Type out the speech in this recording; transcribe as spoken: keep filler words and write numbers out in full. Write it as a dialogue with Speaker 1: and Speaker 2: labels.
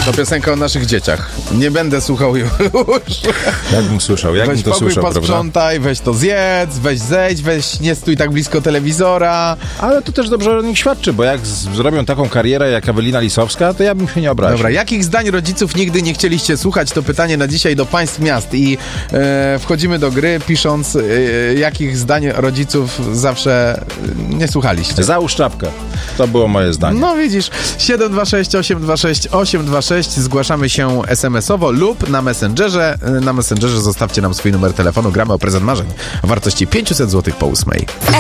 Speaker 1: To piosenka o naszych dzieciach. Nie będę słuchał już.
Speaker 2: Jakbym słyszał, jakbym
Speaker 1: Weź
Speaker 2: to
Speaker 1: pokój,
Speaker 2: słyszał,
Speaker 1: posprzątaj,
Speaker 2: prawda?
Speaker 1: weź to zjedz, weź zejdź, weź nie stój tak blisko telewizora.
Speaker 2: Ale to też dobrze o nich świadczy, bo jak z- zrobią taką karierę jak Ewelina Lisowska, to ja bym się nie obraził.
Speaker 1: Dobra, jakich zdań rodziców nigdy nie chcieliście słuchać? To pytanie na dzisiaj do państw miast i e, wchodzimy do gry pisząc, e, jakich zdań rodziców zawsze e, nie słuchaliście.
Speaker 2: Załóż czapkę. To było moje zdanie.
Speaker 1: No widzisz, siedem dwa sześć osiem dwa sześć osiem dwa sześć, zgłaszamy się es em esowo lub na Messengerze. Na Messengerze zostawcie nam swój numer telefonu, gramy o prezent marzeń o wartości pięćset złotych po ósmej.